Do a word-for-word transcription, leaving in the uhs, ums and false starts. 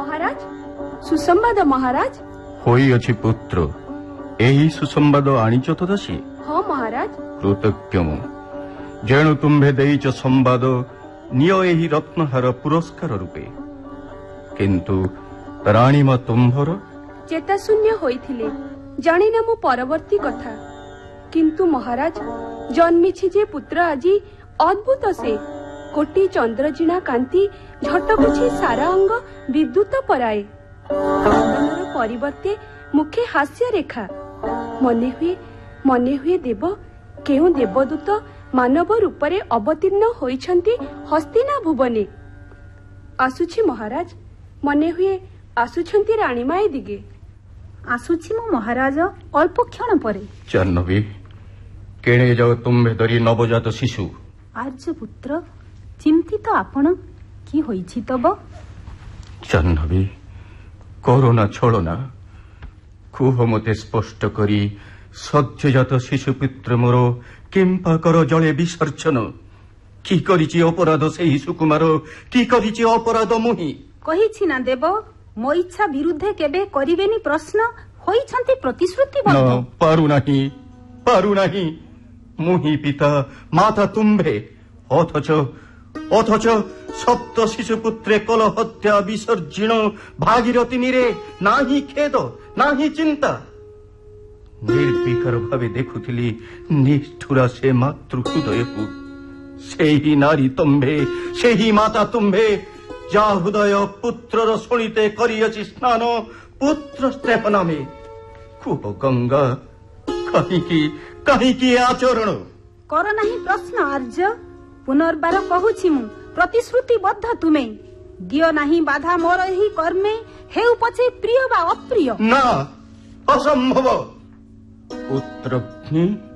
महाराज सुसंवाद महाराज होई अछि पुत्र एही सुसंवाद आनिच तो दसी हाँ महाराज कृतज्ञ मु जेणु तुम्भे देइच संवाद नियो एही रत्नहार पुरस्कार रूपे किंतु राणीमा तुम्भर चेताशून्य होइथिले जानि ना मु परवर्ती कथा किंतु महाराज जन्मिछि जे पुत्र आजी अद्भुत से कोटी चंद्रजीना कांति झटकुछि सारा अंग विद्युत पराए कांदनर परिवर्ते मुखे हास्य रेखा मने हुए मने हुए देव केउ देवदूत मानव रूपरे अवतीर्ण होइछंती हस्तिना भुवने आसुछि महाराज मने हुए आसुछंती राणीमाई दिगे आसुछि मो महाराज अल्प क्षण परे जाह्नवी केणे जाओ तुम्भे धरी नवजात शिशु आर्यपुत्र चिंतित आपण की होइछि तब जाह्नवी कोरोना छलना कुह मते स्पष्ट करी सद्यजात शिशुपुत्र मोर किंपा कर जले विसर्जन की करिछि अपराध सेही सुकुमार की करिछि अपराध मुहि कहिछि ना देव मो इच्छा विरुद्धे केबे करिवेनी प्रश्न होइछंती प्रतिश्रुतिबद्ध पारु नाही पारु नाही मुहि पिता माता तुम्भे अथच अथच सप्त शिशुपुत्रे कल हत्या विसर्जन भागीरथी नीरे नाही खेद नाही चिंता निर्विकार भावे देखुथिली निष्ठुरा से मातृ हृदय को सेही नारी तुम्भे सेही माता तुम्भे जा हृदय पुत्रर शुणिते करियछि स्नान पुत्र स्नेह नामे कुह गंगा कहीं कहीं आचरण कर नहीं प्रश्न आर्य पुनर्बार कहूछि मु प्रतिश्रुतिबद्ध तुमे दियो नहीं बाधा मोर ही कर्मे हेउ पछे प्रिय बा अप्रिय ना असंभव पुत्रग्नि